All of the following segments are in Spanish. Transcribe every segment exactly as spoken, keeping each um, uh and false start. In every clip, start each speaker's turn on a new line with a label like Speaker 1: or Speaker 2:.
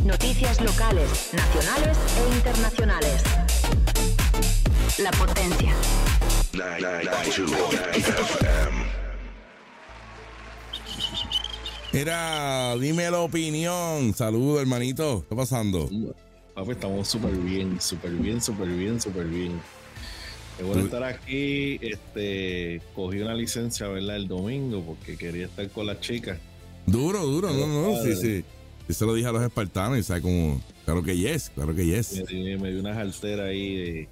Speaker 1: Noticias locales, nacionales e internacionales. La Potencia.
Speaker 2: Mira, dime la opinión. Saludos, hermanito. ¿Qué está pasando?
Speaker 3: Papi, estamos súper bien, súper bien, súper bien, súper bien. Es bueno estar aquí. Este, cogí una licencia, ¿verdad? El domingo porque quería estar con las chicas.
Speaker 2: Duro, duro, no, no, sí, sí. Eso lo dije a los espartanos y sabe como, claro que yes, claro que yes.
Speaker 3: Me di, me di una jaltera ahí de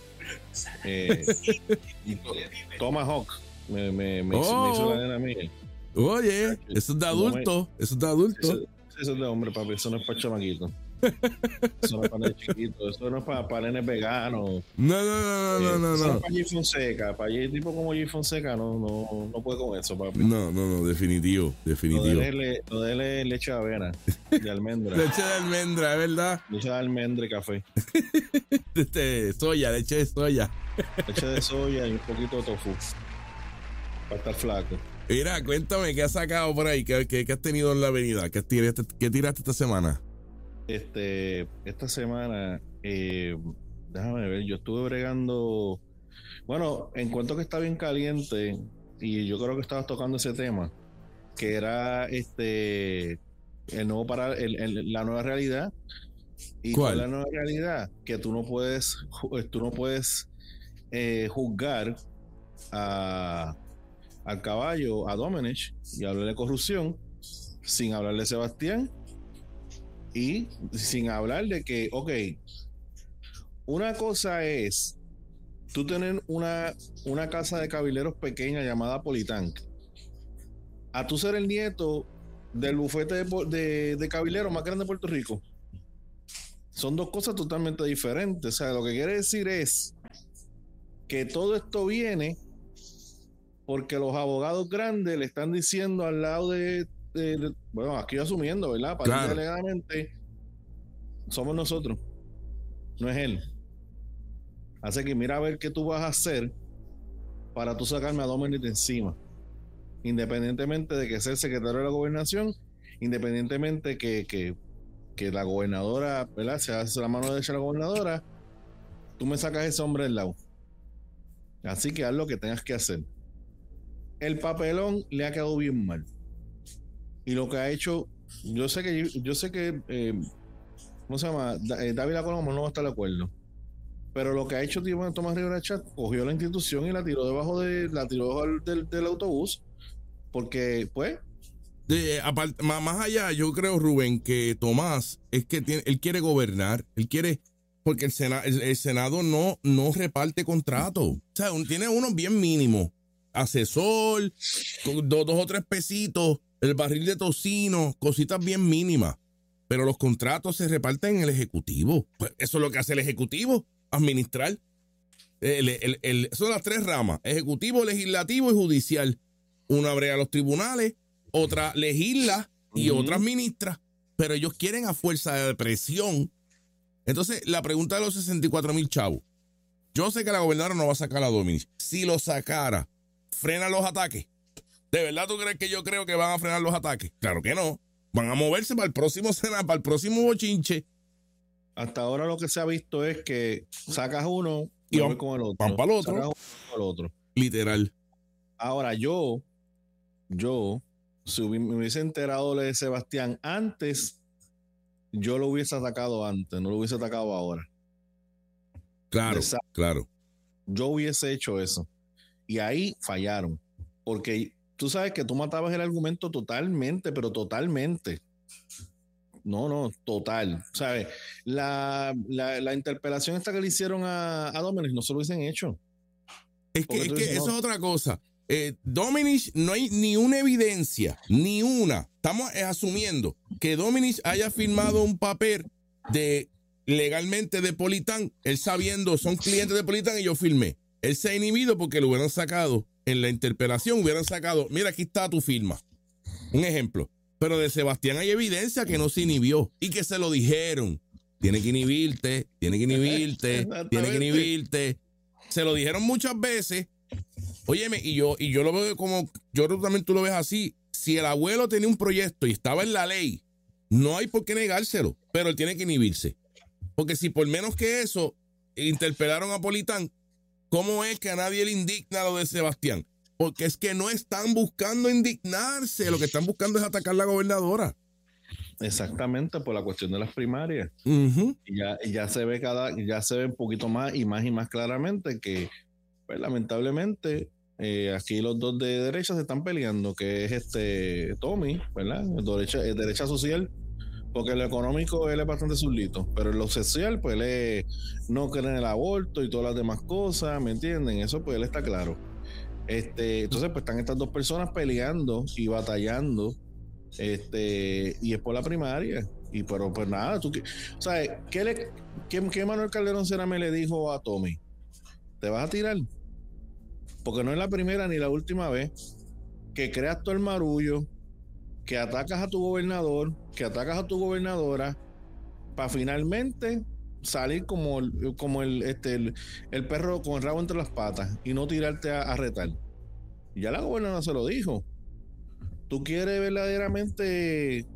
Speaker 3: eh, Tomahawk. Me, me, me,
Speaker 2: oh.
Speaker 3: hizo, me hizo la nena mía.
Speaker 2: Oye, eso es de adulto, eso es de adulto.
Speaker 3: Eso, eso es de hombre, papi, eso no es para chamaquito. Eso no es para nenes chiquitos, eso no es para, para nenes veganos.
Speaker 2: No, no, no, no,
Speaker 3: eh,
Speaker 2: no,
Speaker 3: eso
Speaker 2: no.
Speaker 3: es para G Fonseca, para G, tipo como G Fonseca no, no, no puede con eso, papi.
Speaker 2: No, no, no, definitivo, definitivo.
Speaker 3: Lo de él es, lo de él es leche de avena, de almendra.
Speaker 2: Leche de almendra, ¿es verdad?
Speaker 3: Leche de almendra y café.
Speaker 2: Este, soya, leche de soya.
Speaker 3: Leche de soya y un poquito de tofu. Para estar flaco.
Speaker 2: Mira, cuéntame, ¿qué has sacado por ahí? ¿Qué, qué, qué has tenido en la avenida? ¿Qué tiraste, qué tiraste esta semana?
Speaker 3: Este, esta semana, eh, déjame ver, yo estuve bregando. Bueno, encuentro que está bien caliente y yo creo que estabas tocando ese tema, que era este el nuevo para el, el, la nueva realidad. ¿Y cuál es la nueva realidad? Que tú no puedes, tú no puedes eh, juzgar a al caballo, a Domenech, y hablarle de corrupción sin hablar de Sebastián y sin hablar de que, ok, una cosa es tú tener una, una casa de cabileros pequeña llamada Politank, a tú ser el nieto del bufete de, de, de cabileros más grande de Puerto Rico. Son dos cosas totalmente diferentes. O sea, lo que quiere decir es que todo esto viene porque los abogados grandes le están diciendo al lado de, de, de bueno, aquí asumiendo, ¿verdad? Para
Speaker 2: claro.
Speaker 3: Legalmente somos nosotros, no es él. Así que mira a ver qué tú vas a hacer para tú sacarme a Domenech de encima, independientemente de que sea el secretario de la gobernación, independientemente que, que, que la gobernadora, ¿verdad? Se hace la mano derecha de la gobernadora, tú me sacas a ese hombre del lado. Así que haz lo que tengas que hacer. El papelón le ha quedado bien mal. Y lo que ha hecho, yo sé que yo sé que eh, ¿cómo se llama? David Colombo no va a estar de acuerdo. Pero lo que ha hecho Tomás Rivera Chat, cogió la institución y la tiró debajo de, la tiró debajo del, del autobús. Porque, pues.
Speaker 2: De, apart, más, más allá, yo creo, Rubén, que Tomás es que tiene, él quiere gobernar, él quiere. Porque el, Sena, el, el Senado no, no reparte contratos. O sea, un, tiene unos bien mínimos. Asesor, con dos, dos o tres pesitos, el barril de tocino, cositas bien mínimas. Pero los contratos se reparten en el Ejecutivo. Pues eso es lo que hace el Ejecutivo, administrar. El, el, el, son las tres ramas: Ejecutivo, Legislativo y Judicial. Una brega los tribunales, otra legisla y uh-huh. otra administra. Pero ellos quieren a fuerza de presión. Entonces, la pregunta de los sesenta y cuatro mil chavos. Yo sé que la gobernadora no va a sacar a Domenech. Si lo sacara, ¿frena los ataques? ¿De verdad tú crees que yo creo que van a frenar los ataques? Claro que no. Van a moverse para el próximo Senado, para el próximo bochinche.
Speaker 3: Hasta ahora lo que se ha visto es que sacas uno y van con el otro.
Speaker 2: Van para el otro.
Speaker 3: Sacas uno con el otro.
Speaker 2: Literal.
Speaker 3: Ahora yo, yo, si me hubiese enterado de Sebastián antes, yo lo hubiese atacado antes, no lo hubiese atacado ahora.
Speaker 2: Claro, claro.
Speaker 3: Yo hubiese hecho eso. Y ahí fallaron. Porque tú sabes que tú matabas el argumento totalmente, pero totalmente. No, no, total. ¿Sabes? La, la, la interpelación esta que le hicieron a, a Domenech no se lo hubiesen hecho.
Speaker 2: Es que, es que eso no. Es otra cosa. Eh, Domenech, no hay ni una evidencia, ni una. Estamos asumiendo que Domenech haya firmado un papel de legalmente de Politank, él sabiendo, son clientes de Politank y yo firmé. Él se ha inhibido porque lo hubieran sacado en la interpelación, hubieran sacado, mira, aquí está tu firma. Un ejemplo. Pero de Sebastián hay evidencia que no se inhibió y que se lo dijeron. Tiene que inhibirte, tiene que inhibirte, tiene que inhibirte. Se lo dijeron muchas veces. Óyeme, y yo, y yo lo veo como, yo creo que también tú lo ves así. Si el abuelo tenía un proyecto y estaba en la ley, No hay por qué negárselo, pero él tiene que inhibirse. Porque si por menos que eso interpelaron a Politán, ¿cómo es que a nadie le indigna lo de Sebastián? Porque es que no están buscando indignarse, lo que están buscando es atacar a la gobernadora.
Speaker 3: Exactamente, por la cuestión de las primarias.
Speaker 2: Uh-huh.
Speaker 3: Y ya, y ya se ve cada, ya se ve un poquito más y más y más claramente que, pues, lamentablemente, eh, aquí los dos de derecha se están peleando, que es este Tommy, ¿verdad? El derecha, el derecha social, porque en lo económico él es bastante zulito, pero en lo social, pues él es, no cree en el aborto y todas las demás cosas, ¿me entienden? Eso pues él está claro. Este, entonces, pues están estas dos personas peleando y batallando, este, y es por la primaria. Y pero pues nada, tú, o sea, ¿qué, le, qué, qué Manuel Calderón Cerame le dijo a Tommy? ¿Te vas a tirar? Porque no es la primera ni la última vez que creas todo el marullo, que atacas a tu gobernador, que atacas a tu gobernadora, para finalmente salir como el, como el, este, el, el perro con el rabo entre las patas y no tirarte a, a retar. Ya la gobernadora se lo dijo. Tú quieres verdaderamente,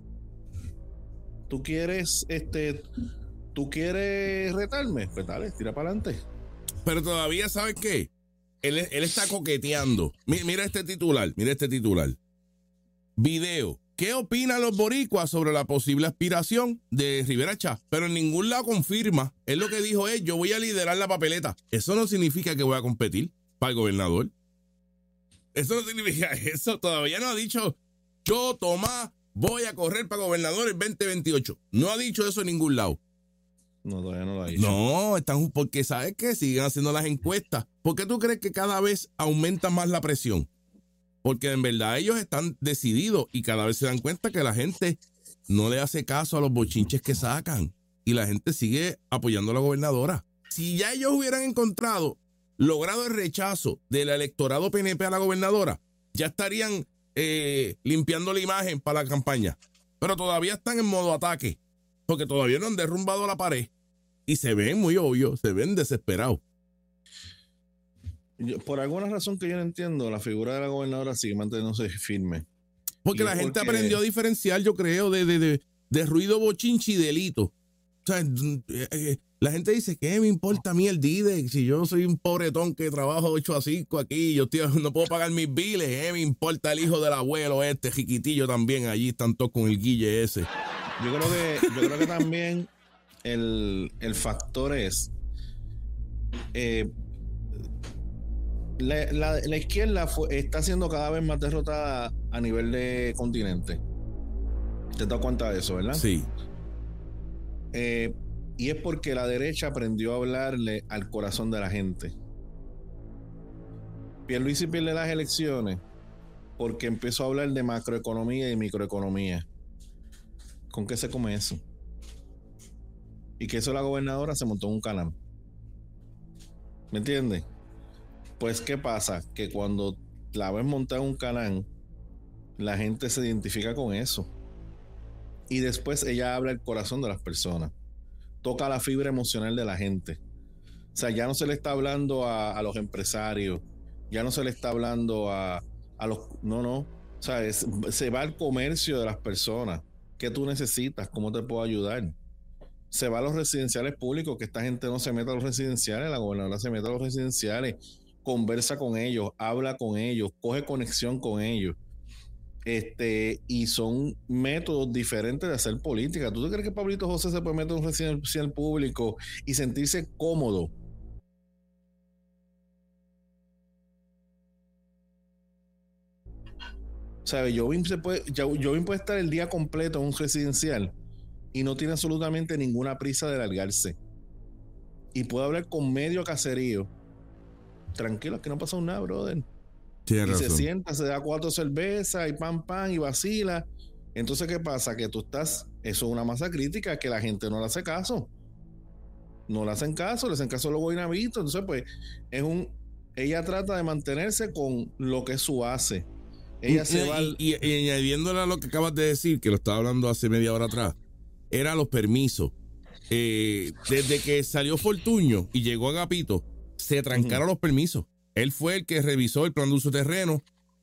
Speaker 3: tú quieres, este, tú quieres retarme, pues dale, tira para adelante.
Speaker 2: Pero todavía, ¿sabes qué? Él, él está coqueteando. Mira, mira este titular, mira este titular. Video. ¿Qué opinan los boricuas sobre la posible aspiración de Rivera Chá? Pero en ningún lado confirma. Él lo que dijo es, yo voy a liderar la papeleta. Eso no significa que voy a competir para el gobernador. Eso no significa eso. Todavía no ha dicho, yo, Tomás, voy a correr para gobernador el veinte veintiocho. No ha dicho eso en ningún lado.
Speaker 3: No, todavía no lo ha dicho.
Speaker 2: No, están, porque ¿sabes qué? Siguen haciendo las encuestas. ¿Por qué tú crees que cada vez aumenta más la presión? Porque en verdad ellos están decididos y cada vez se dan cuenta que la gente no le hace caso a los bochinches que sacan y la gente sigue apoyando a la gobernadora. Si ya ellos hubieran encontrado, logrado el rechazo del electorado P N P a la gobernadora, ya estarían eh, limpiando la imagen para la campaña. Pero todavía están en modo ataque, porque todavía no han derrumbado la pared y se ven muy obvios, se ven desesperados.
Speaker 3: Yo, por alguna razón que yo no entiendo, la figura de la gobernadora sigue manteniéndose firme.
Speaker 2: Porque la gente porque... aprendió a diferenciar, yo creo, de, de, de, de ruido, bochinche y delito. O sea, eh, eh, la gente dice, ¿qué me importa a mí el D I D E? Si yo soy un pobretón que trabajo ocho a cinco aquí, yo tío, no puedo pagar mis biles, ¿eh? Me importa el hijo del abuelo este, Jiquitillo también, allí están todos con el guille ese.
Speaker 3: Yo creo que, yo creo que también el, el factor es... Eh, La, la, la izquierda fue, está siendo cada vez más derrotada a nivel de continente. ¿Te has dado cuenta de eso, verdad?
Speaker 2: Sí.
Speaker 3: Eh, y es porque la derecha aprendió a hablarle al corazón de la gente. Pierluisi pierde las elecciones porque empezó a hablar de macroeconomía y microeconomía. ¿Con qué se come eso? Y que eso la gobernadora se montó en un canal. ¿Me entiendes? Pues, ¿qué pasa? Que cuando la ves montar un canal, la gente se identifica con eso. Y después ella habla el corazón de las personas. Toca la fibra emocional de la gente. O sea, ya no se le está hablando a, a los empresarios. Ya no se le está hablando a, a los... No, no. O sea, es, se va al comercio de las personas. ¿Qué tú necesitas? ¿Cómo te puedo ayudar? Se va a los residenciales públicos, que esta gente no se meta a los residenciales. La gobernadora se mete a los residenciales. Conversa con ellos, habla con ellos, coge conexión con ellos. Este, y son métodos diferentes de hacer política. ¿Tú crees que Pablito José se puede meter en un residencial público y sentirse cómodo? ¿Sabes? Jovin se puede, Jovin puede estar el día completo en un residencial y no tiene absolutamente ninguna prisa de largarse. Y puede hablar con medio caserío. Tranquilo, que no pasa nada, brother.
Speaker 2: Tienes
Speaker 3: y
Speaker 2: razón.
Speaker 3: Se sienta, se da cuatro cervezas y pam, pam, y vacila. Entonces, ¿qué pasa? Que tú estás, eso es una masa crítica que la gente no le hace caso. No le hacen caso, le hacen caso a los guaynabitos. Entonces, pues, es un, ella trata de mantenerse con lo que es su base. Ella
Speaker 2: y,
Speaker 3: se
Speaker 2: y,
Speaker 3: va.
Speaker 2: Y, y, y añadiéndole a lo que acabas de decir, que lo estaba hablando hace media hora atrás, eran los permisos. Eh, desde que salió Fortuño y llegó Agapito, se trancaron uh-huh. los permisos. Él fue el que revisó el plan de uso de terreno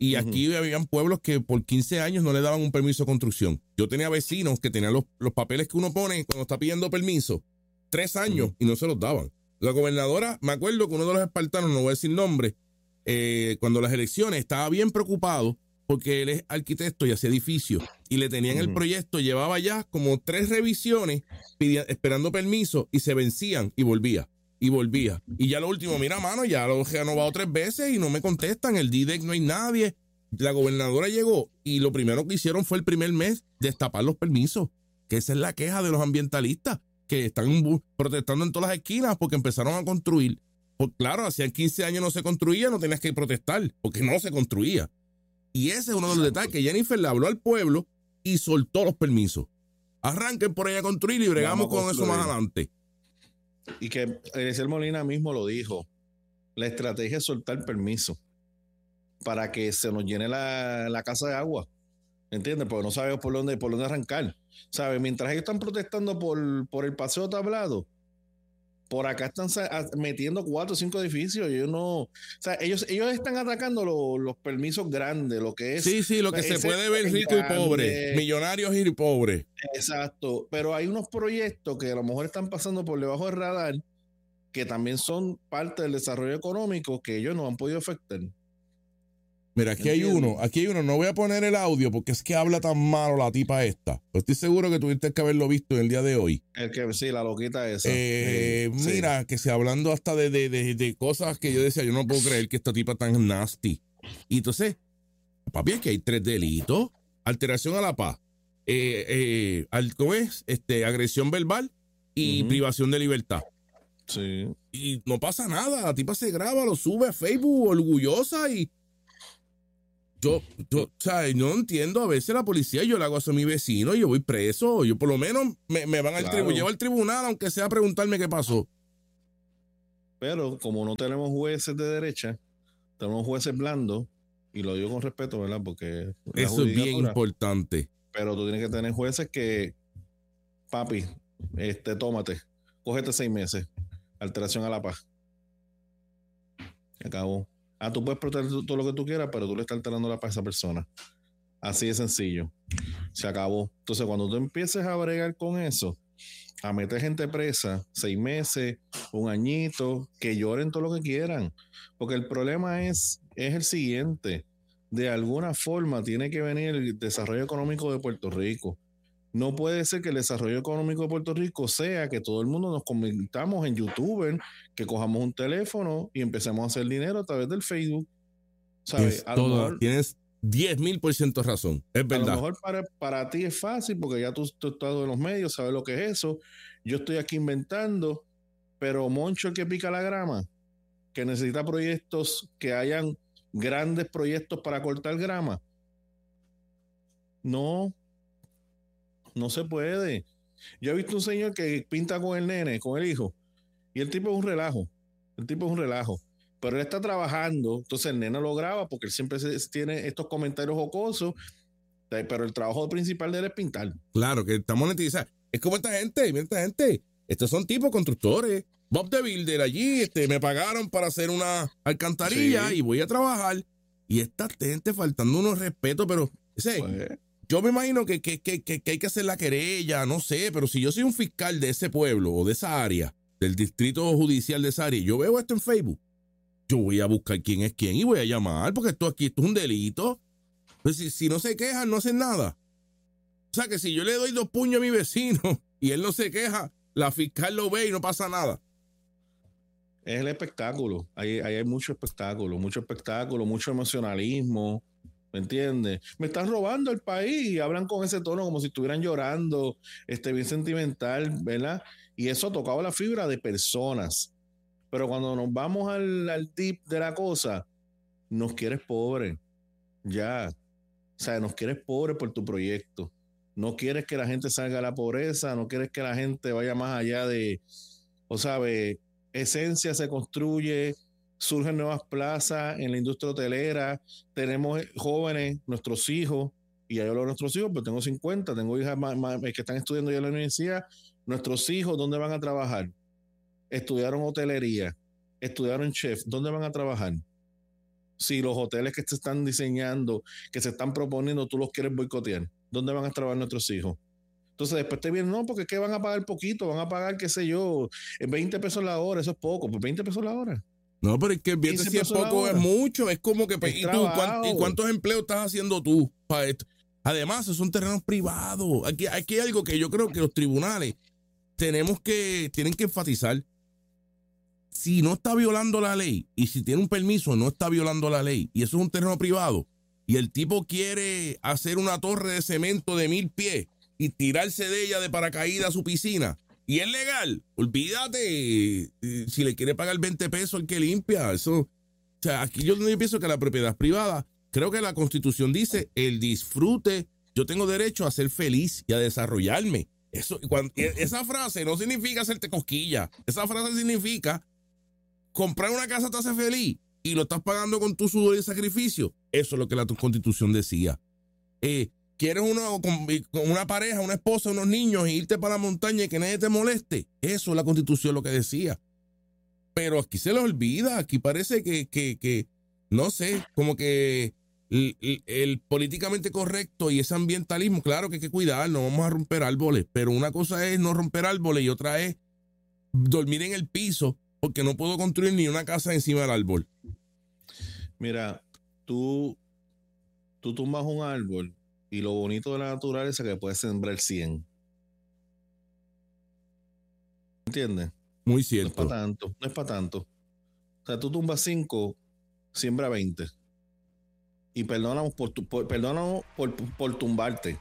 Speaker 2: Y
Speaker 3: Ujú.
Speaker 2: aquí habían pueblos que por quince años no le daban un permiso de construcción. Yo tenía vecinos que tenían los, los papeles que uno pone cuando está pidiendo permiso, tres años,
Speaker 3: Ujú.
Speaker 2: y no se los daban. La gobernadora, me acuerdo que uno de los espartanos, no voy a decir nombre, eh, cuando las elecciones estaba bien preocupado porque él es arquitecto y hacía edificios y le tenían el
Speaker 3: Ujú.
Speaker 2: proyecto, llevaba ya como tres revisiones pidia- esperando permiso y se vencían y volvía y volvía. Y ya lo último, mira, mano, ya lo he renovado tres veces y no me contestan, el D D E C no hay nadie. La gobernadora llegó y lo primero que hicieron fue el primer mes destapar los permisos, que esa es la queja de los ambientalistas, que están bu- protestando en todas las esquinas porque empezaron a construir. Pues claro, hacían quince años no se construía, no tenías que protestar, porque no se construía. Y ese es uno de los detalles, que Jennifer le habló al pueblo y soltó los permisos. Arranquen por ahí a construir y bregamos
Speaker 3: Vamos a
Speaker 2: con eso más
Speaker 3: construir.
Speaker 2: adelante.
Speaker 3: Y que Eliezer Molina mismo lo dijo. La estrategia es soltar permiso para que se nos llene la, la casa de agua. ¿Entiendes? Porque no sabemos por dónde, por dónde arrancar. ¿Sabes? Mientras ellos están protestando por, por el paseo tablado, por acá están sa- metiendo cuatro o cinco edificios. Ellos no. O sea, ellos, ellos están atacando lo- los permisos grandes, lo que es.
Speaker 2: Sí, sí, lo que se
Speaker 3: ese
Speaker 2: puede ver rico y pobre,
Speaker 3: grande.
Speaker 2: millonarios y pobres.
Speaker 3: Exacto. Pero hay unos proyectos que a lo mejor están pasando por debajo del radar, que también son parte del desarrollo económico que ellos no han podido afectar.
Speaker 2: Mira, aquí hay
Speaker 3: Entiendo.
Speaker 2: uno, aquí hay uno, no voy a poner el audio porque es que habla tan malo la tipa esta. Pero estoy seguro que tuviste que haberlo visto en el día de hoy.
Speaker 3: El que sí, la loquita esa.
Speaker 2: Eh,
Speaker 3: Sí, sí.
Speaker 2: mira, que se hablando hasta de, de, de, de cosas que yo decía, yo no puedo creer que esta tipa tan nasty. Y entonces, papi, aquí hay tres delitos: alteración a la paz, eh, eh, al- ¿cómo es? Este, agresión verbal y
Speaker 3: Ujú.
Speaker 2: privación de libertad.
Speaker 3: Sí.
Speaker 2: Y no pasa nada, la tipa se graba, lo sube a Facebook orgullosa y yo, yo, o sea, no entiendo, a veces la policía, yo le hago eso a mi vecino, yo voy preso, yo por lo menos me, me van al
Speaker 3: Claro.
Speaker 2: tribunal, llevo al tribunal, aunque sea a preguntarme qué pasó.
Speaker 3: Pero como no tenemos jueces de derecha, tenemos jueces blandos, y lo digo con respeto, ¿verdad? Porque la
Speaker 2: Eso es bien
Speaker 3: judicatura,
Speaker 2: importante.
Speaker 3: pero tú tienes que tener jueces que, papi, este, tómate, cógete seis meses, alteración a la paz. Se acabó. Ah, tú puedes proteger todo lo que tú quieras, pero tú le estás alterando la paz a esa persona. Así de sencillo. Se acabó. Entonces, cuando tú empieces a bregar con eso, a meter gente presa, seis meses, un añito, que lloren todo lo que quieran. Porque el problema es, es el siguiente. De alguna forma tiene que venir el desarrollo económico de Puerto Rico. No puede ser que el desarrollo económico de Puerto Rico sea que todo el mundo nos convirtamos en youtuber, que cojamos un teléfono y empecemos a hacer dinero a través del Facebook. ¿Sabes?
Speaker 2: Tienes,
Speaker 3: A lo
Speaker 2: toda-
Speaker 3: mejor,
Speaker 2: tienes diez mil por ciento razón, es
Speaker 3: a lo
Speaker 2: verdad.
Speaker 3: mejor para, para ti es fácil porque ya tú, tú estás en los medios, sabes lo que es eso. Yo estoy aquí inventando, pero Moncho el que pica la grama, que necesita proyectos, que hayan grandes proyectos para cortar grama. No, no se puede. Yo he visto un señor que pinta con el nene, con el hijo, y el tipo es un relajo. El tipo es un relajo. Pero él está trabajando, entonces el nene lo graba porque él siempre se, tiene estos comentarios jocosos, pero el trabajo principal de él es pintar.
Speaker 2: Claro, que está monetizada. Es como esta gente, mira esta gente. Estos son tipos constructores. Bob the Builder allí, este, me pagaron para hacer una alcantarilla
Speaker 3: Sí.
Speaker 2: y voy a trabajar. Y esta gente faltando unos respetos, pero ese,
Speaker 3: Pues,
Speaker 2: yo me imagino que, que, que, que, que hay que hacer la querella, no sé, pero si yo soy un fiscal de ese pueblo o de esa área, del distrito judicial de esa área, y yo veo esto en Facebook, yo voy a buscar quién es quién y voy a llamar, porque esto aquí esto es un delito. Pues si, si no se quejan, no hacen nada. O sea que si yo le doy dos puños a mi vecino y él no se queja, la fiscal lo ve y no pasa nada.
Speaker 3: es el espectáculo. Ahí, ahí hay mucho espectáculo, mucho espectáculo, mucho emocionalismo. ¿Me entiendes? Me están robando el país y hablan con ese tono como si estuvieran llorando, este, bien sentimental, ¿verdad? Y eso ha tocado la fibra de personas. Pero cuando nos vamos al, al tip de la cosa, nos quieres pobre. Ya. O sea, nos quieres pobre por tu proyecto. No quieres que la gente salga de la pobreza, no quieres que la gente vaya más allá de, o sabe, esencia se construye, surgen nuevas plazas en la industria hotelera, tenemos jóvenes, nuestros hijos, y yo hablo de nuestros hijos, pero tengo cincuenta, tengo hijas más, más, que están estudiando ya en la universidad, nuestros hijos, ¿dónde van a trabajar? Estudiaron hotelería, estudiaron chef, ¿dónde van a trabajar? si los hoteles que se están diseñando, que se están proponiendo, tú los quieres boicotear? ¿Dónde van a trabajar nuestros hijos? Entonces después te vienen, no, porque es que van a pagar poquito, van a pagar, qué sé yo, veinte pesos la hora, eso es poco, pues veinte pesos la hora.
Speaker 2: No, pero es que el si es poco es mucho, es como que, ¿y, tú, ¿cuántos, ¿y cuántos empleos estás haciendo tú para esto? Además, son terrenos privados. Aquí, aquí hay algo que yo creo que los tribunales tenemos que, tienen que enfatizar. Si no está violando la ley y si tiene un permiso, no está violando la ley y eso es un terreno privado y el tipo quiere hacer una torre de cemento de mil pies y tirarse de ella de paracaídas a su piscina y es legal, olvídate si le quiere pagar veinte pesos el que limpia. Eso, o sea, aquí yo, yo pienso que la propiedad privada, creo que la Constitución dice el disfrute, yo tengo derecho a ser feliz y a desarrollarme. Eso, cuando, esa frase no significa hacerte cosquilla, esa frase significa comprar una casa te hace feliz y lo estás pagando con tu sudor y sacrificio. Eso es lo que la Constitución decía. Eh, ¿Quieres una, con, con una pareja, una esposa, unos niños e irte para la montaña y que nadie te moleste? Eso es la Constitución lo que decía. Pero aquí se les olvida. Aquí parece que, que, que no sé, como que el, el, el políticamente correcto y ese ambientalismo, claro que hay que cuidar, no vamos a romper árboles, pero una cosa es no romper árboles y otra es dormir en el piso porque no puedo construir ni una casa encima del árbol.
Speaker 3: Mira, tú, tú tumbas un árbol y lo bonito de la naturaleza es que puedes sembrar cien. ¿Entiendes?
Speaker 2: Muy cierto.
Speaker 3: No es para tanto, no es para tanto. O sea, tú tumbas cinco, siembra veinte. Y perdóname por, tu, por, perdóname por, por tumbarte.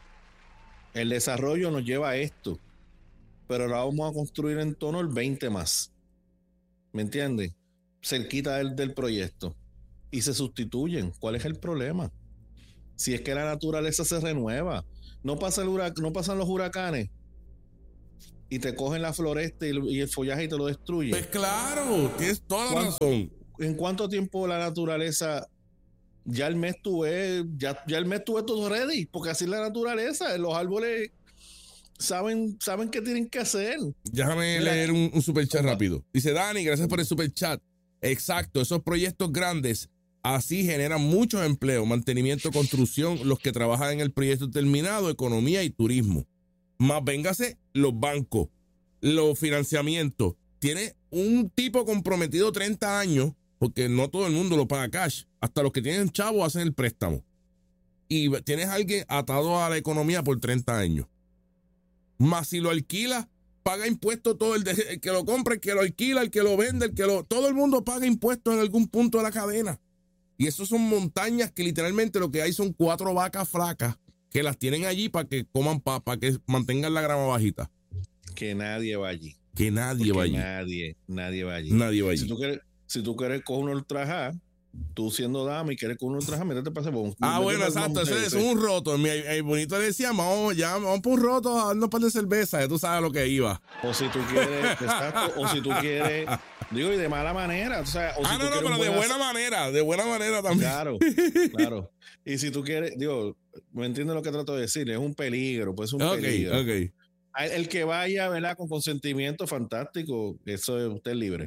Speaker 3: El desarrollo nos lleva a esto. Pero ahora vamos a construir en tono el veinte más. ¿Me entiendes? Cerquita del, del proyecto. Y se sustituyen. ¿Cuál es el problema? Si es que la naturaleza se renueva. No, pasa el hurac- no pasan los huracanes y te cogen la floresta y, y el follaje y te lo destruyen.
Speaker 2: Pues claro, tienes toda la razón.
Speaker 3: ¿En cuánto tiempo la naturaleza... Ya el mes tuve, ya, ya el mes tuve todo ready? Porque así es la naturaleza. Los árboles saben, saben qué tienen que hacer.
Speaker 2: Déjame Mira. leer un, un super chat rápido. Dice Dani, gracias por el super chat. Exacto, esos proyectos grandes así generan muchos empleos, mantenimiento, construcción, los que trabajan en el proyecto terminado, economía y turismo. Más véngase los bancos, los financiamientos. Tiene un tipo comprometido treinta años, porque no todo el mundo lo paga cash. Hasta los que tienen chavos hacen el préstamo. Y tienes a alguien atado a la economía por treinta años. Más si lo alquila, paga impuestos todo el, de, el que lo compra, el que lo alquila, el que lo vende, el que lo... Todo el mundo paga impuestos en algún punto de la cadena. Y eso son montañas que literalmente lo que hay son cuatro vacas flacas que las tienen allí para que coman papa, para que mantengan la grama bajita.
Speaker 3: Que nadie va allí.
Speaker 2: Que nadie va allí.
Speaker 3: Nadie, nadie va allí.
Speaker 2: Nadie va allí.
Speaker 3: Si tú quieres, si tú quieres coger un ultraja, tú siendo dama y quieres coger un ultraja, métete para ese bon.
Speaker 2: Ah, bueno, exacto. Ese es un roto. Mi el bonito le decía, vamos, ya, vamos por un roto a darnos un par de cerveza. Ya tú sabes lo que iba.
Speaker 3: O si tú quieres, exacto, o si tú quieres, digo, y de mala manera. O sea, o
Speaker 2: ah,
Speaker 3: si
Speaker 2: no,
Speaker 3: tú
Speaker 2: no, pero de buena
Speaker 3: buenas...
Speaker 2: manera, de buena manera también.
Speaker 3: Claro, claro. Y si tú quieres, digo, ¿me entiendes lo que trato de decir? Es un peligro, pues es un
Speaker 2: okay,
Speaker 3: peligro.
Speaker 2: Ok,
Speaker 3: El que vaya, ¿verdad? Con consentimiento, fantástico, eso es usted libre.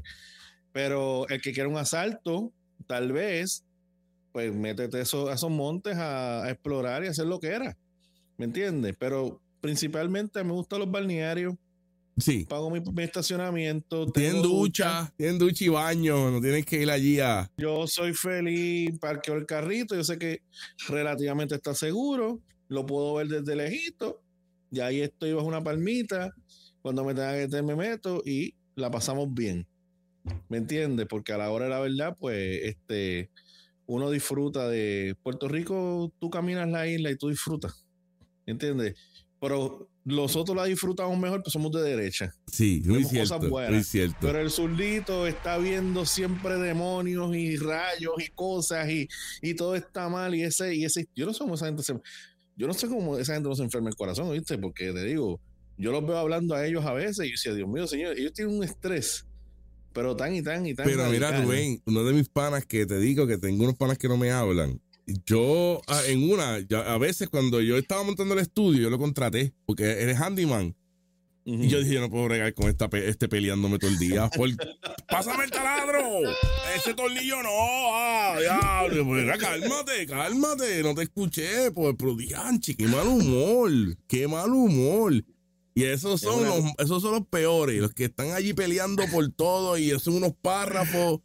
Speaker 3: Pero el que quiera un asalto, tal vez, pues métete eso, a esos montes a, a explorar y hacer lo que era. ¿Me entiendes? Pero principalmente me gustan los balnearios.
Speaker 2: Sí.
Speaker 3: Pago mi, mi estacionamiento.
Speaker 2: Tienen ducha, ducha, tienen ducha y baño, no tienes que ir allí a...
Speaker 3: Yo soy feliz, parqueo el carrito, yo sé que relativamente está seguro, lo puedo ver desde lejito, y ahí estoy bajo una palmita, cuando me tenga que meter me meto y la pasamos bien. ¿Me entiendes? Porque a la hora de la verdad, pues, este, uno disfruta de Puerto Rico, tú caminas la isla y tú disfrutas. ¿Me entiendes? Pero nosotros la disfrutamos mejor, pues somos de derecha.
Speaker 2: Sí, muy cierto, muy cierto.
Speaker 3: Pero el zurdito está viendo siempre demonios y rayos y cosas y, y todo está mal y ese, y ese, yo no sé cómo esa gente se, yo no sé cómo esa gente no se enferma el corazón, ¿viste? Porque te digo, yo los veo hablando a ellos a veces y yo decía, Dios mío, señor, ellos tienen un estrés, pero tan y tan y tan.
Speaker 2: Pero radical. Mira, Rubén, uno de mis panas que te digo que tengo unos panas que no me hablan. Yo, en una, ya, a veces cuando yo estaba montando el estudio, yo lo contraté, porque eres handyman. Uh-huh. Y yo dije, yo no puedo regar con esta pe- este peleándome todo el día. Por, pásame el taladro. Ese tornillo no. Ah, diablo. Pues, cálmate, cálmate. No te escuché. Pues, pero dianchi, qué mal humor. Qué mal humor. Y esos son,
Speaker 3: una...
Speaker 2: los, esos son los peores. Los que están allí peleando por todo y son unos párrafos.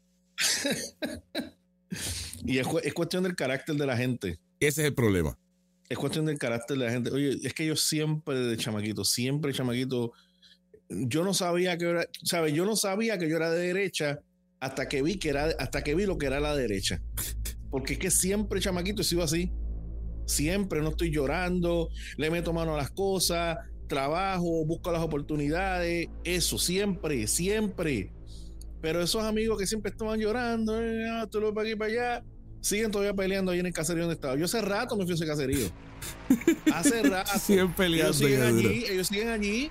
Speaker 3: Y es, es cuestión del carácter de la gente.
Speaker 2: Ese es el problema.
Speaker 3: Es cuestión del carácter de la gente. Oye, es que yo siempre de chamaquito, siempre chamaquito, yo no sabía que era, ¿sabes? Yo no sabía que yo era de derecha hasta que vi que era, hasta que vi lo que era la derecha. Porque es que siempre chamaquito he sido así. Siempre no estoy llorando, le meto mano a las cosas, trabajo, busco las oportunidades, eso, siempre, siempre. Pero esos amigos que siempre estaban llorando, eh, ah, tú lo ves para aquí para allá, siguen todavía peleando ahí en el caserío donde estaba. Yo hace rato me fui a ese caserío. Hace rato.
Speaker 2: Siguen peleando.
Speaker 3: Ellos siguen allí, ellos siguen allí.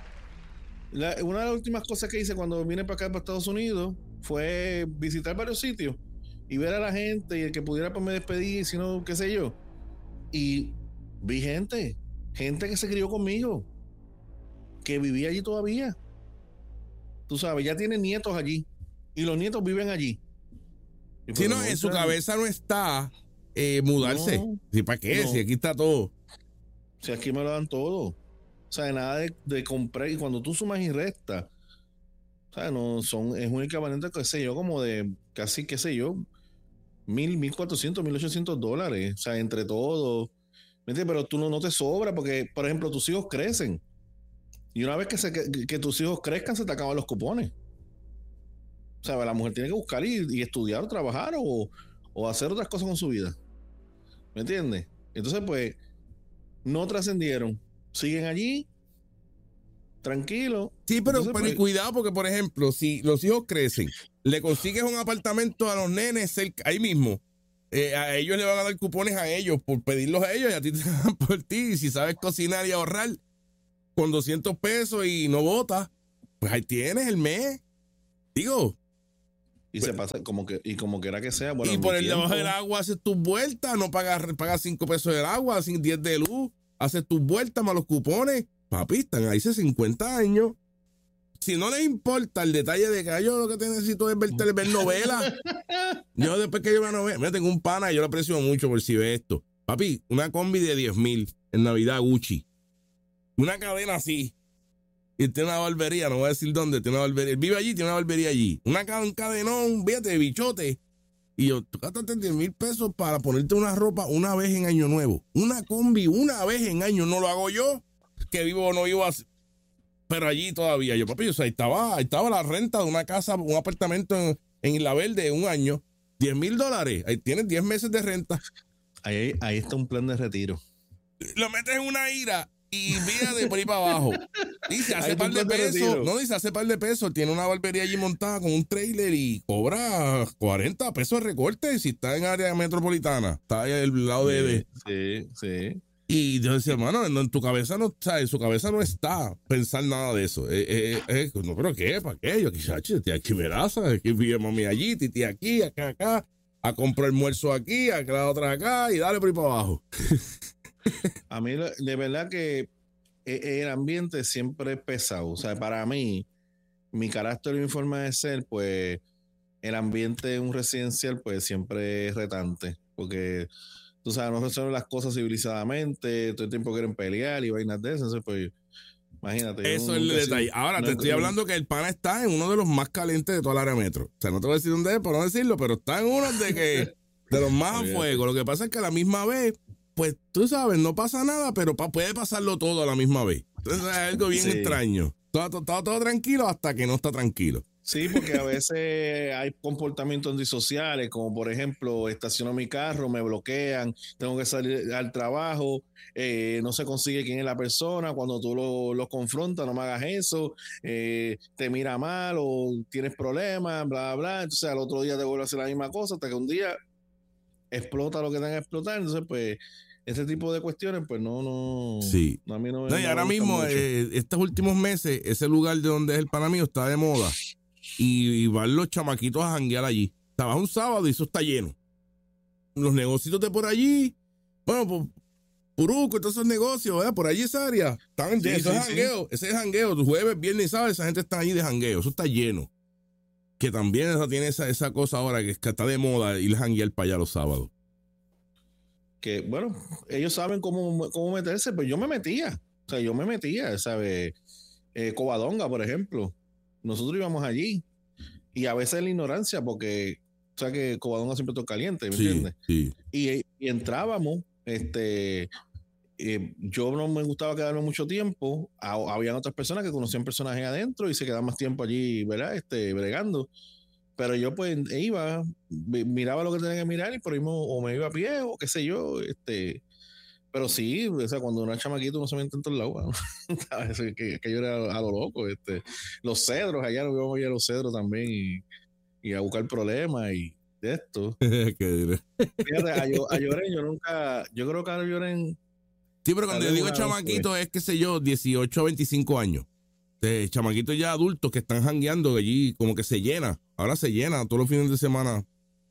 Speaker 3: La, una de las últimas cosas que hice cuando vine para acá, para Estados Unidos, fue visitar varios sitios y ver a la gente y el que pudiera pues me despedir, si no, qué sé yo. Y vi gente, gente que se crió conmigo, que vivía allí todavía. Tú sabes, ya tienen nietos allí y los nietos viven allí.
Speaker 2: Si no, en su cabeza no está eh, mudarse.
Speaker 3: No,
Speaker 2: ¿Sí, ¿para qué?
Speaker 3: no.
Speaker 2: Si aquí está todo.
Speaker 3: Si aquí me lo dan todo. O sea, nada de, de comprar. Y cuando tú sumas y restas, o sea, no son, es un equivalente, qué sé yo, como de casi, qué sé yo, mil, mil cuatrocientos, mil ochocientos dólares. O sea, entre todos. ¿Me entiendes? Pero tú no, no te sobra porque, por ejemplo, tus hijos crecen. Y una vez que, se, que, que tus hijos crezcan, se te acaban los cupones. O sea, la mujer tiene que buscar y, y estudiar o trabajar o, o hacer otras cosas con su vida. ¿Me entiendes? Entonces, pues, no trascendieron. Siguen allí, tranquilos.
Speaker 2: Sí, pero,
Speaker 3: Entonces,
Speaker 2: pero
Speaker 3: pues,
Speaker 2: y cuidado, porque, por ejemplo, si los hijos crecen, le consigues un apartamento a los nenes cerca, ahí mismo, eh, a ellos le van a dar cupones a ellos por pedirlos a ellos y a ti te dan por ti. Y si sabes cocinar y ahorrar con doscientos pesos y no botas, pues ahí tienes el mes. Digo.
Speaker 3: Y se pasa como que, y como quiera que sea, bueno.
Speaker 2: Y por el
Speaker 3: tiempo,
Speaker 2: debajo del agua haces tus vueltas, no pagas, pagas cinco pesos del agua, diez de luz, haces tus vueltas más los cupones. Papi, están ahí hace cincuenta años. Si no les importa el detalle de que yo lo que te necesito es verte, ver novelas. Yo después que yo vea novelas, mira, tengo un pana y yo lo aprecio mucho por si ve esto. Papi, una combi de diez mil en Navidad Gucci. Una cadena así. Y tiene una barbería, no voy a decir dónde, tiene una barbería. Él vive allí, tiene una barbería allí. Una, un cadenón, fíjate, de bichote. Y yo, tú gastaste diez mil pesos para ponerte una ropa una vez en Año Nuevo. Una combi una vez en año, no lo hago yo, que vivo o no vivo así. Pero allí todavía, yo, papi, o sea, ahí estaba, ahí estaba la renta de una casa, un apartamento en, en Isla Verde, un año. diez mil dólares, ahí tienes diez meses de renta.
Speaker 3: Ahí, ahí está un plan de retiro.
Speaker 2: Lo metes en una ira y vía de por ahí para abajo. Dice, hace par de pesos. No, dice, hace par de pesos. Tiene una barbería allí montada con un trailer y cobra cuarenta pesos de recorte si está en área metropolitana. Está ahí al lado de... de.
Speaker 3: Sí, sí.
Speaker 2: Y yo decía, hermano, en tu cabeza no está, en su cabeza no está pensar nada de eso. Eh, eh, eh, no, pero ¿qué? ¿Para qué? Yo quizás, tía, aquí me da, aquí vive mami allí, titi aquí, acá, acá, a comprar almuerzo aquí, a la otra acá y dale por ahí para abajo.
Speaker 3: A mí, de verdad que el ambiente siempre es pesado. O sea, para mí, mi carácter y mi forma de ser, pues, el ambiente en un residencial, pues, siempre es retante. Porque, tú sabes, no resuelven las cosas civilizadamente, todo el tiempo quieren pelear y vainas de esas. Pues, imagínate.
Speaker 2: Eso es el detalle. Ahora, te estoy hablando que el pana está en uno de los más calientes de toda el área metro. O sea, no te voy a decir dónde es, por no decirlo, pero está en uno de que de los más a fuego. Lo que pasa es que a la misma vez, pues tú sabes, no pasa nada, pero pa- puede pasarlo todo a la misma vez. Entonces es algo bien sí. extraño. Está todo, todo, todo tranquilo hasta que no está tranquilo.
Speaker 3: Sí, porque a veces hay comportamientos antisociales, como por ejemplo, estaciono mi carro, me bloquean, tengo que salir al trabajo, eh, no se consigue quién es la persona, cuando tú lo, lo confrontas, no me hagas eso, eh, te mira mal o tienes problemas, bla, bla, bla. Entonces al otro día te vuelve a hacer la misma cosa hasta que un día explota lo que tenga que explotar. Entonces, pues, ese tipo de cuestiones, pues no, no.
Speaker 2: Sí.
Speaker 3: No, a mí no,
Speaker 2: no, y
Speaker 3: no
Speaker 2: ahora mismo, eh, estos últimos meses, ese lugar de donde es el pana mío está de moda. Y, y van los chamaquitos a janguear allí. Estaba un sábado y eso está lleno. Los negocios de por allí, bueno, por Puruco y todos esos negocios, ¿verdad? Por allí esa área, están llenos. Sí, eso sí, es jangueo, sí. Ese es jangueo. Jueves, viernes y sábado, esa gente está allí de jangueo. Eso está lleno. que también esa, tiene esa, esa cosa ahora que, es que está de moda ir a janguear para allá los sábados.
Speaker 3: Que, bueno, ellos saben cómo, cómo meterse, pero yo me metía. O sea, yo me metía, ¿sabes? Eh, Covadonga, por ejemplo. Nosotros íbamos allí. Y a veces la ignorancia, porque, o sea, que Covadonga siempre está caliente, ¿me
Speaker 2: Sí,
Speaker 3: entiendes?
Speaker 2: sí.
Speaker 3: Y, y entrábamos, este... Eh, yo no me gustaba quedarme mucho tiempo. Ha, habían otras personas que conocían personajes adentro y se quedaban más tiempo allí, ¿verdad? Este, bregando. Pero yo pues iba, miraba lo que tenía que mirar y por ahí o me iba a pie o qué sé yo. Este, pero sí, o sea, cuando uno es chamaquito uno se mete en todos lados. que, que yo era a lo loco. Este, los cedros, allá nos íbamos a ir a los cedros también y, y a buscar problemas y de esto. Fíjate, a, a Lloren yo nunca, yo creo que a Lloren.
Speaker 2: Sí, pero cuando yo digo chamaquito es, qué sé yo, dieciocho a veinticinco años. De chamaquitos ya adultos que están jangueando allí, como que se llena. Ahora se llena todos los fines de semana.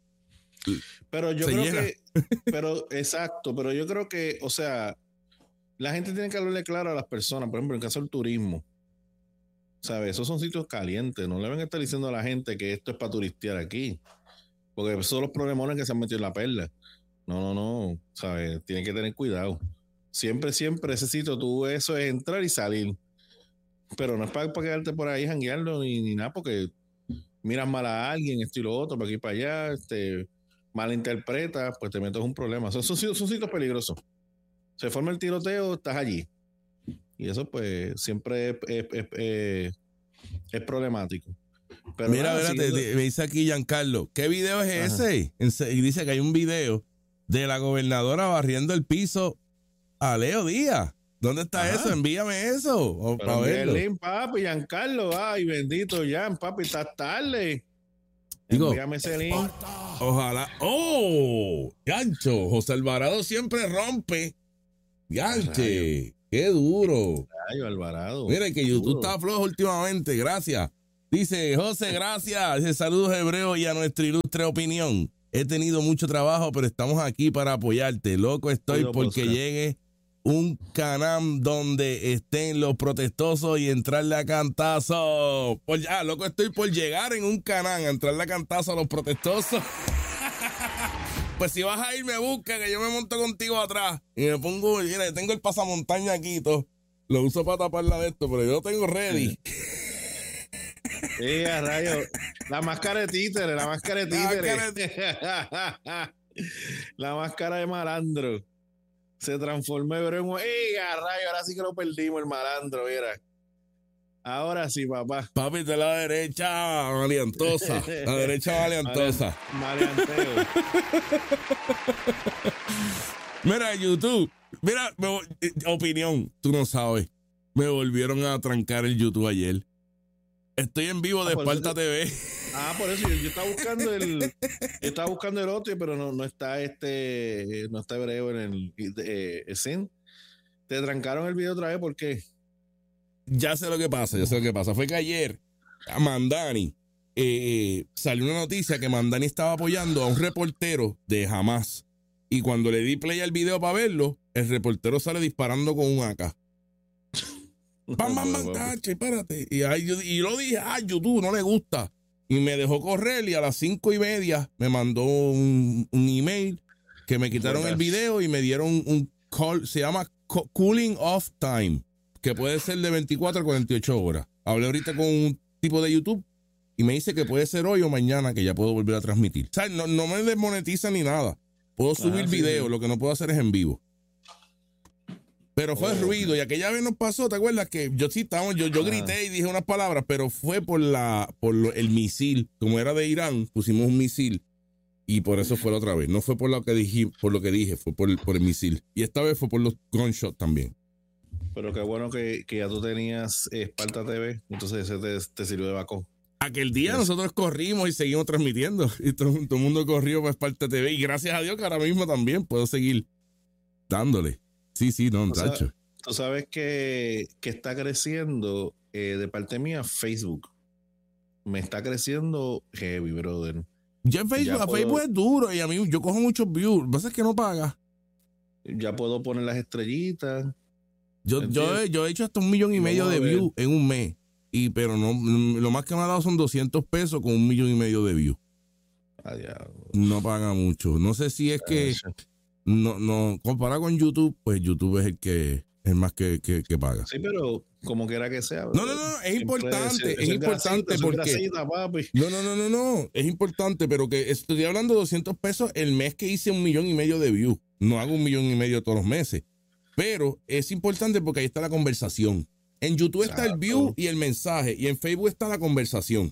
Speaker 3: Pero yo creo llena. que, pero exacto, pero yo creo que, o sea, la gente tiene que hablarle claro a las personas, por ejemplo, en el caso del turismo. ¿Sabes? Esos son sitios calientes. No le van a estar diciendo a la gente que esto es para turistear aquí. Porque esos son los problemones que se han metido en la perla. No, no, no. ¿Sabes? Tienen que tener cuidado. Siempre, siempre ese sitio, tú eso es entrar y salir. Pero no es para, para quedarte por ahí jangueando ni, ni nada, porque miras mal a alguien, esto y lo otro, para aquí y para allá, este, malinterpretas, pues te metes un problema. Son, son, son sitios peligrosos. Se forma el tiroteo, estás allí. Y eso, pues, siempre es, es, es, es, es problemático. Pero
Speaker 2: mira,
Speaker 3: nada,
Speaker 2: espérate, siguiendo... me dice aquí Giancarlo, ¿qué video es Ajá. ese? Y dice que hay un video de la gobernadora barriendo el piso a Leo Díaz. ¿Dónde está Ajá. eso? Envíame eso.
Speaker 3: Para verlo. Link, papi, Giancarlo. Ay, bendito Jan, papi, estás tarde.
Speaker 2: Digo,
Speaker 3: envíame ese link.
Speaker 2: Ojalá. ¡Oh! Gancho. José Alvarado siempre rompe. Ganche. ¡Qué duro!
Speaker 3: Rayo, Alvarado.
Speaker 2: Mira que YouTube duro. Está flojo últimamente. Gracias. Dice José, gracias. Dice saludos hebreos y a nuestra ilustre opinión. He tenido mucho trabajo, pero estamos aquí para apoyarte. Loco estoy Cuido porque Oscar. Llegue un canal donde estén los protestosos y entrarle a cantazo. Por, ah, loco estoy por llegar en un canal a entrarle a cantazo a los protestosos. Pues si vas a ir, me busca, que yo me monto contigo atrás. Y me pongo, mira, tengo el pasamontaña aquí y todo. Lo uso para taparla de esto, pero yo lo tengo ready.
Speaker 3: Sí, a rayo. La máscara de títere, la máscara de títere. La máscara de, la máscara de malandro. Se transformó en un... ¡Ey, a rayo! Ahora sí que lo perdimos, el malandro, mira. Ahora sí, papá.
Speaker 2: Papi, de la derecha maleantosa. La derecha maleantosa.
Speaker 3: Maleanteo.
Speaker 2: Mira, YouTube. Mira, me, opinión. Tú no sabes. Me volvieron a trancar el YouTube ayer. Estoy en vivo de ah, Esparta te... T V.
Speaker 3: Ah, por eso yo, yo estaba buscando el yo estaba buscando el otro, pero no, no está este no está hebreo en el eh, Zen. Te trancaron el video otra vez, ¿por qué?
Speaker 2: Ya sé lo que pasa, ya sé lo que pasa. Fue que ayer a Mandani eh, salió una noticia que Mandani estaba apoyando a un reportero de Hamas. Y cuando le di play al video para verlo, el reportero sale disparando con un A K. ¡Pam, pam, pam, tache, espérate! Y, ahí, y lo dije, ¡ah, YouTube no le gusta! Y me dejó correr y a las cinco y media me mandó un, un email que me quitaron el video y me dieron un call, se llama cooling off time, que puede ser de veinticuatro a cuarenta y ocho horas. Hablé ahorita con un tipo de YouTube y me dice que puede ser hoy o mañana que ya puedo volver a transmitir. O sea, no, no me desmonetiza ni nada. Puedo subir ah, sí, video, sí. Lo que no puedo hacer es en vivo. Pero fue oh, ruido y aquella vez nos pasó, ¿te acuerdas? Que yo sí estaba, yo, yo grité y dije unas palabras, pero fue por la por lo, el misil. Como era de Irán, pusimos un misil y por eso fue la otra vez. No fue por lo que dije, por lo que dije, fue por el, por el misil. Y esta vez fue por los gunshots también.
Speaker 3: Pero qué bueno que, que ya tú tenías Esparta T V, entonces ese te, te sirvió de backup.
Speaker 2: Aquel día yes. Nosotros corrimos y seguimos transmitiendo. Y todo, todo el mundo corrió para Esparta T V. Y gracias a Dios que ahora mismo también puedo seguir dándole. Sí, sí, no, tacho.
Speaker 3: Tú sabes que, que está creciendo eh, de parte mía Facebook. Me está creciendo heavy, brother.
Speaker 2: Ya en Facebook, ya puedo, Facebook es duro y a mí yo cojo muchos views. Lo que pasa es que no paga.
Speaker 3: Ya puedo poner las estrellitas.
Speaker 2: Yo, yo, he, yo he hecho hasta un millón y medio de views en un mes. y pero no, lo más que me ha dado son doscientos pesos con un millón y medio de views. No paga mucho. No sé si es que no, no, comparado con YouTube, pues YouTube es el que es más que, que, que paga.
Speaker 3: Sí, pero como quiera que sea.
Speaker 2: No, no, no, es importante, es, es, es importante grasita, porque grasita, papi. No, no, no, no, no, es importante, pero que estoy hablando de doscientos pesos el mes que hice un millón y medio de views. No hago un millón y medio todos los meses. Pero es importante porque ahí está la conversación. En YouTube Exacto. está el view y el mensaje, y en Facebook está la conversación.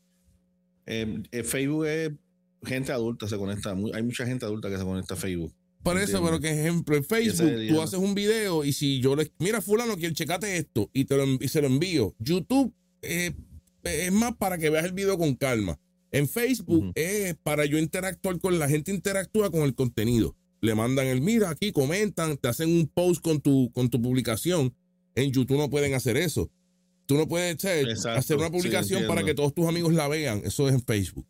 Speaker 3: Eh, eh, Facebook es gente adulta, se conecta. Hay mucha gente adulta que se conecta a Facebook.
Speaker 2: Por eso, ¿entiendes? Pero que ejemplo, en Facebook tú haces un video y si yo le... Mira, fulano, quiero checate esto y, te lo, y se lo envío. YouTube eh, es más para que veas el video con calma. En Facebook uh-huh. es para yo interactuar con la gente, interactúa con el contenido. Le mandan el mira aquí, comentan, te hacen un post con tu, con tu publicación. En YouTube no pueden hacer eso. Tú no puedes hacer, hacer una publicación sí, para que todos tus amigos la vean. Eso es en Facebook.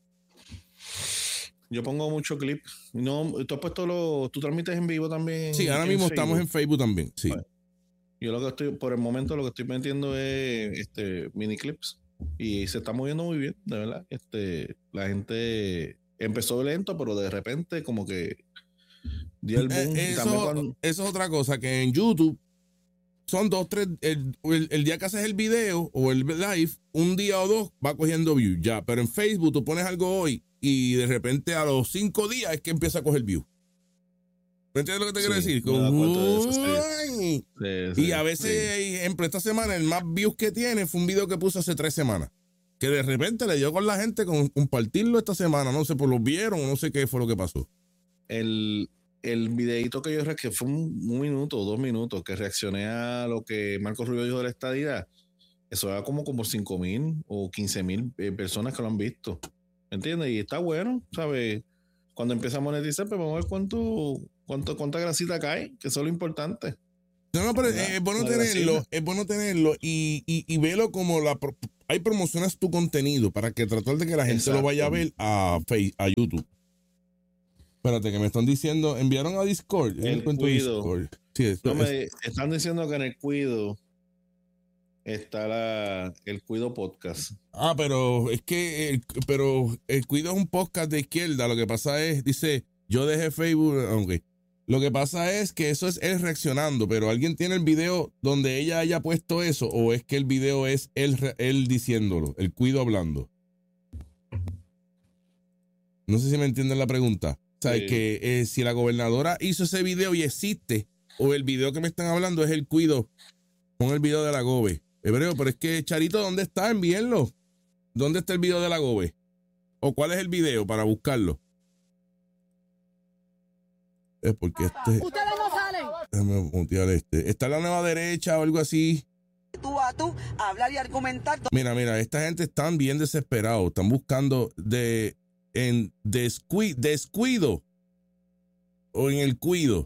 Speaker 3: Yo pongo mucho clip. No, tú has puesto lo, tú transmites en vivo también.
Speaker 2: Sí, ahora mismo Facebook. Estamos en Facebook también. Sí.
Speaker 3: Bueno, yo lo que estoy, por el momento, lo que estoy metiendo es este mini clips. Y se está moviendo muy bien, de verdad. Este, la gente empezó lento, pero de repente como que dio el boom.
Speaker 2: Eh, eso, cuando... eso es otra cosa, que en YouTube son dos, tres, el, el, el día que haces el video o el live, un día o dos va cogiendo views ya. Pero en Facebook tú pones algo hoy y de repente a los cinco días es que empieza a coger views. ¿Me entiendes lo que te sí, quiero decir? Como, eso, sí. Sí, sí, y a veces, sí. ejemplo, esta semana el más views que tiene fue un video que puse hace tres semanas. Que de repente le dio con la gente con compartirlo esta semana. No sé, pues lo vieron, no sé qué fue lo que pasó.
Speaker 3: El, el videito que yo que fue un, un minuto o dos minutos que reaccioné a lo que Marco Rubio dijo de la estadidad. Eso era como, como cinco mil o quince mil eh, personas que lo han visto. ¿Entiendes? Y está bueno, ¿sabes? Cuando empieza a monetizar, pues vamos a ver cuánto, cuánto, cuánta grasita cae, que eso es lo importante.
Speaker 2: No, no, pero es, es bueno tenerlo, grasita. es bueno tenerlo y, y, y verlo como la ahí promocionas tu contenido para que tratar de que la gente Exacto. lo vaya a ver a Facebook, a YouTube. Espérate, que me están diciendo, enviaron a Discord.
Speaker 3: El cuido. Discord. Sí, esto, no me, es, están diciendo que en el cuido está la, el Cuido Podcast.
Speaker 2: Ah, pero es que el, pero el Cuido es un podcast de izquierda. Lo que pasa es, dice, yo dejé Facebook, aunque lo que pasa es que eso es él reaccionando, pero alguien tiene el video donde ella haya puesto eso, o es que el video es él, él diciéndolo, el Cuido hablando. No sé si me entienden la pregunta. O sea, sí. que eh, si la gobernadora hizo ese video y existe, o el video que me están hablando es el Cuido con el video de la Gobe. Hebreo, pero es que, Charito, ¿dónde está? Envíenlo. ¿Dónde está el video de la Gobe? ¿O cuál es el video para buscarlo? Es porque este...
Speaker 4: Ustedes no salen.
Speaker 2: Déjame mutear este. ¿Está la nueva derecha o algo así?
Speaker 4: Tú a tú, hablar y argumentar.
Speaker 2: Mira, mira, esta gente están bien desesperados. Están buscando de... en descuido, descuido o en el cuido.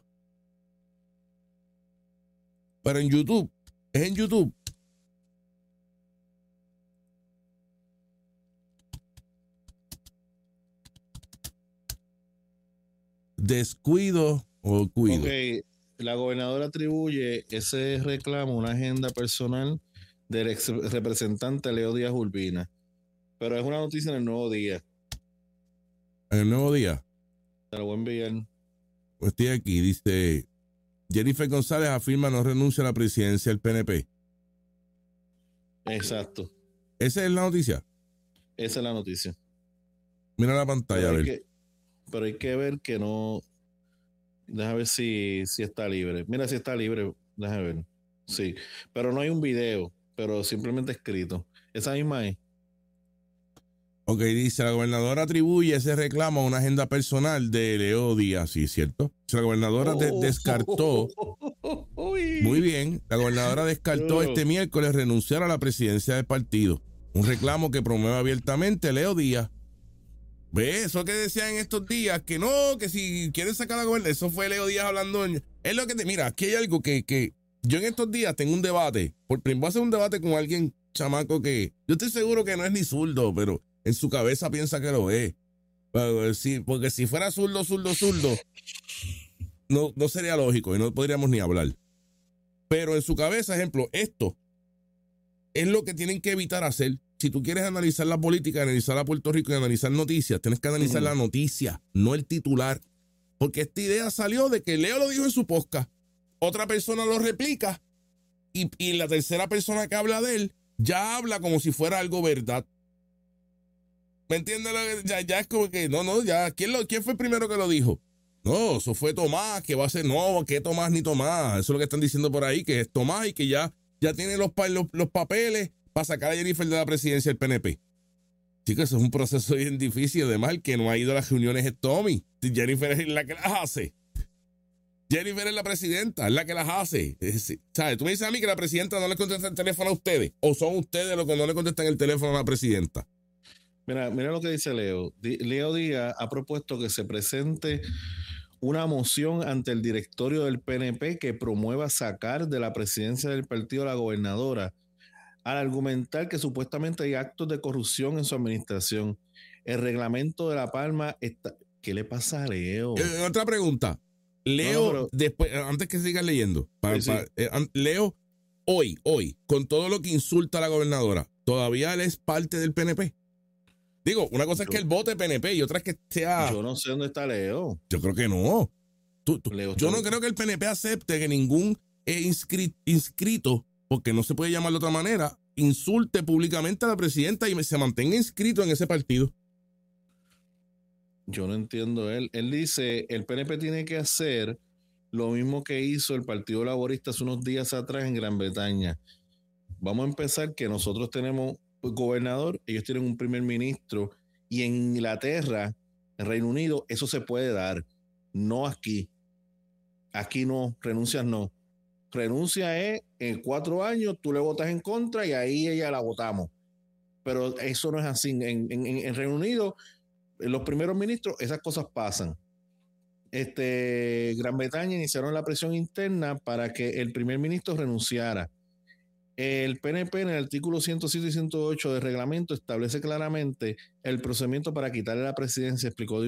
Speaker 2: Pero en YouTube. Es en YouTube. Descuido o cuido.
Speaker 3: Okay. La gobernadora atribuye ese reclamo a una agenda personal del ex representante Leo Díaz Urbina. Pero es una noticia en el Nuevo Día.
Speaker 2: ¿En el Nuevo Día?
Speaker 3: Te lo voy a enviar.
Speaker 2: Pues estoy aquí, dice... Jennifer González afirma no renuncia a la presidencia del P N P.
Speaker 3: Exacto.
Speaker 2: ¿Esa es la noticia?
Speaker 3: Esa es la noticia.
Speaker 2: Mira la pantalla, a ver.
Speaker 3: Que, pero hay que ver que no... Déjame ver si, si está libre. Mira si está libre. Déjame ver. Sí. Pero no hay un video, pero simplemente escrito. Esa misma es.
Speaker 2: Ok, dice, la gobernadora atribuye ese reclamo a una agenda personal de Leo Díaz, sí, ¿cierto? O sea, la gobernadora de, descartó, muy bien, la gobernadora descartó este miércoles renunciar a la presidencia del partido, un reclamo que promueve abiertamente Leo Díaz. ¿Ves? Eso que decían en estos días, que no, que si quieren sacar a la gobernadora, eso fue Leo Díaz hablando, en, es lo que te, mira, aquí hay algo que, que yo en estos días tengo un debate, por primero voy a hacer un debate con alguien chamaco que, yo estoy seguro que no es ni zurdo, pero en su cabeza piensa que lo es. Porque si fuera zurdo, zurdo, zurdo, no, no sería lógico y no podríamos ni hablar. Pero en su cabeza, ejemplo, esto, es lo que tienen que evitar hacer. Si tú quieres analizar la política, analizar a Puerto Rico y analizar noticias, tienes que analizar uh-huh. la noticia, no el titular. Porque esta idea salió de que Leo lo dijo en su podcast, otra persona lo replica y, y la tercera persona que habla de él ya habla como si fuera algo verdad. ¿Me entiendes? Ya, ya es como que, no, no, ya, ¿quién, lo, ¿quién fue el primero que lo dijo? No, eso fue Tomás, que va a ser, no, que Tomás ni Tomás. Eso es lo que están diciendo por ahí, que es Tomás y que ya, ya tiene los, los, los papeles para sacar a Jennifer de la presidencia del P N P. Chicos, eso es un proceso bien difícil. Además, el que no ha ido a las reuniones es Tommy. Jennifer es la que las hace. Jennifer es la presidenta, es la que las hace. Es, ¿sabes? Tú me dices a mí que la presidenta no le contesta el teléfono a ustedes, o son ustedes los que no le contestan el teléfono a la presidenta.
Speaker 3: Mira, mira lo que dice Leo. Leo Díaz ha propuesto que se presente una moción ante el directorio del P N P que promueva sacar de la presidencia del partido a la gobernadora al argumentar que supuestamente hay actos de corrupción en su administración. El reglamento de La Palma está... ¿Qué le pasa a Leo?
Speaker 2: Eh, otra pregunta. Leo, no, no, pero... después, antes que sigas leyendo, para, sí, para, sí. Eh, Leo, hoy, hoy, con todo lo que insulta a la gobernadora, ¿todavía él es parte del P N P? Digo, una cosa yo, es que él vote P N P y otra es que sea...
Speaker 3: Yo no sé dónde está Leo.
Speaker 2: Yo creo que no. Tú, tú, Leo yo no creo que el P N P acepte que ningún eh, inscri, inscrito, porque no se puede llamar de otra manera, insulte públicamente a la presidenta y se mantenga inscrito en ese partido.
Speaker 3: Yo no entiendo él. Él dice, el P N P tiene que hacer lo mismo que hizo el Partido Laborista hace unos días atrás en Gran Bretaña. Vamos a empezar que nosotros tenemos gobernador, ellos tienen un primer ministro, y en Inglaterra, en Reino Unido, eso se puede dar. No aquí. Aquí no, renuncias no. Renuncia es en cuatro años, tú le votas en contra y ahí ella la votamos. Pero eso no es así. En, en, en Reino Unido, los primeros ministros, esas cosas pasan. Este, Gran Bretaña iniciaron la presión interna para que el primer ministro renunciara. El P N P en el artículo ciento siete y ciento ocho del reglamento establece claramente el procedimiento para quitarle la presidencia, explicó